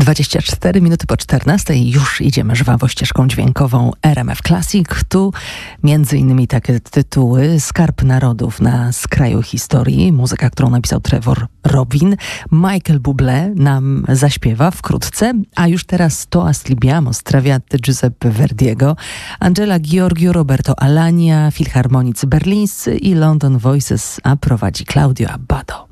24 minuty po 14 już idziemy żwawo ścieżką dźwiękową RMF Classic. Tu między innymi takie tytuły: Skarb Narodów na skraju historii, muzyka, którą napisał Trevor Rabin. Michael Bublé nam zaśpiewa wkrótce, a już teraz Toast Libiamos, Traviate Giuseppe Verdiego, Angela Gheorghiu, Roberto Alagna, Filharmonicy Berlińscy i London Voices, a prowadzi Claudio Abbado.